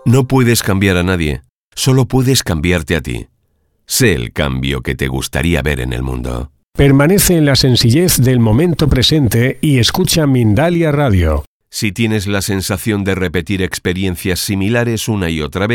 No puedes cambiar a nadie, solo puedes cambiarte a ti. Sé el cambio que te gustaría ver en el mundo. Permanece en la sencillez del momento presente y escucha Mindalia Radio. Si tienes la sensación de repetir experiencias similares una y otra vez,